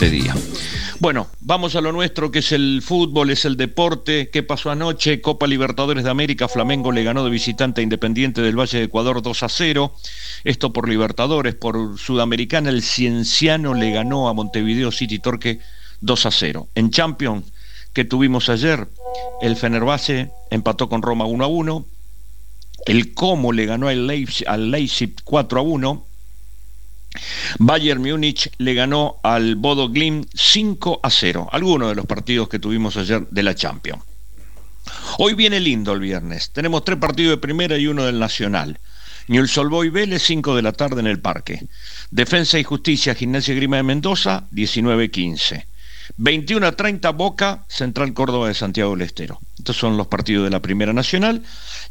este día. Bueno, vamos a lo nuestro, que es el fútbol, es el deporte. ¿Qué pasó anoche? Copa Libertadores de América, Flamengo le ganó de visitante a Independiente del Valle de Ecuador 2-0. Esto por Libertadores. Por Sudamericana, el Cienciano le ganó a Montevideo City Torque 2-0. En Champions, que tuvimos ayer, el Fenerbahce empató con Roma 1-1. El Como le ganó al Leipzig 4-1. Bayern Múnich le ganó al Bodo Glimt 5-0. Algunos de los partidos que tuvimos ayer de la Champions. Hoy viene lindo el viernes. Tenemos 3 partidos de primera y 1 del Nacional. Newell's Old Boys Vélez, 5 de la tarde en el Parque. Defensa y Justicia, Gimnasia y Esgrima de Mendoza, 19:15. 21:30 Boca, Central Córdoba de Santiago del Estero. Estos son los partidos de la Primera Nacional,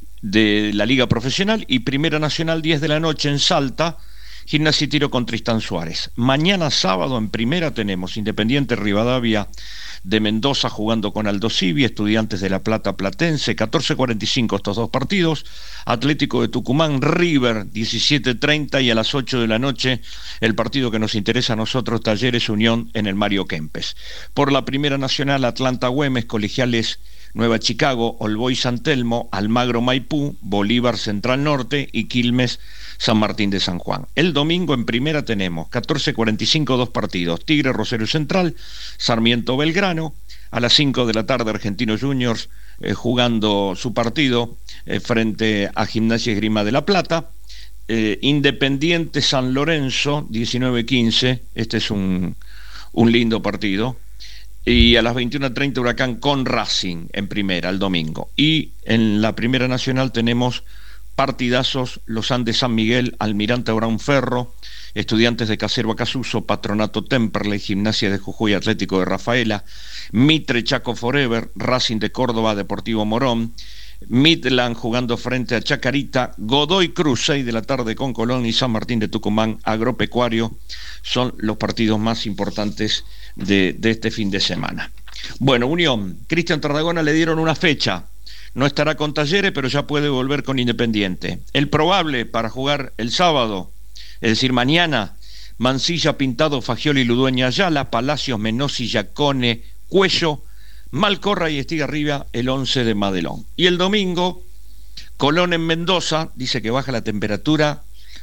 de la Liga Profesional, y Primera Nacional, 10 de la noche en Salta, Gimnasia y Tiro con Tristán Suárez. Mañana sábado en Primera tenemos Independiente Rivadavia de Mendoza jugando con Aldo Civi, Estudiantes de La Plata Platense, 14:45 estos dos partidos. Atlético de Tucumán River, 17:30, y a las 8 de la noche el partido que nos interesa a nosotros, Talleres Unión en el Mario Kempes. Por la Primera Nacional, Atlanta Güemes, Colegiales Nueva Chicago, Old Boys San Telmo, Almagro Maipú, Bolívar Central Norte y Quilmes San Martín de San Juan. El domingo en Primera tenemos 14:45 dos partidos: Tigre Rosario Central, Sarmiento Belgrano. A las 5 de la tarde Argentinos Juniors jugando su partido frente a Gimnasia y Esgrima de La Plata. Independiente San Lorenzo, 19:15. Este es un lindo partido. Y a las 21:30 Huracán con Racing en Primera el domingo. Y en la Primera Nacional tenemos partidazos: Los Andes San Miguel, Almirante Abraham Ferro, Estudiantes de Caserva Casuso, Patronato Temperley, Gimnasia de Jujuy, Atlético de Rafaela, Mitre Chaco Forever, Racing de Córdoba, Deportivo Morón, Midland jugando frente a Chacarita, Godoy Cruz 6 de la tarde con Colón, y San Martín de Tucumán Agropecuario. Son los partidos más importantes de este fin de semana. Bueno, Unión, Cristian Tarragona le dieron una fecha. No estará con Talleres, pero ya puede volver con Independiente. El probable para jugar el sábado, es decir, mañana: Mansilla, Pintado, Fagioli, Ludueña, Ayala, Palacios, Menossi, Yacone, Cuello, Malcorra y Estigarribia, el 11 de Madelón. Y el domingo, Colón en Mendoza, dice que baja la temperatura.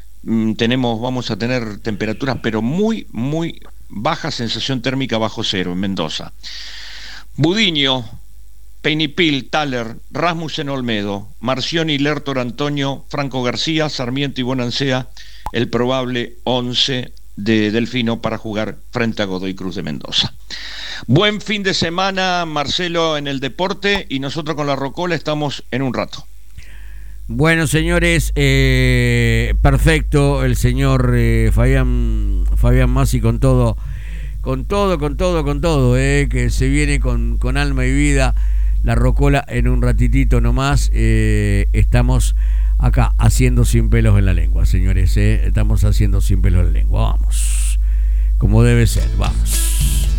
Vamos a tener temperaturas pero muy, muy baja, sensación térmica bajo cero en Mendoza. Budiño, Peinipil, Thaler, Rasmussen, Olmedo, Marcioni, Lertor, Antonio, Franco García, Sarmiento y Bonancea, el probable 11 de Delfino para jugar frente a Godoy Cruz de Mendoza. Buen fin de semana, Marcelo, en el deporte, y nosotros con la Rocola estamos en un rato. Bueno, señores, perfecto, el señor Fabián Masi con todo, que se viene con alma y vida. La Rocola en un ratitito nomás. Estamos acá haciendo sin pelos en la lengua, señores. Estamos haciendo sin pelos en la lengua. Vamos, como debe ser, vamos.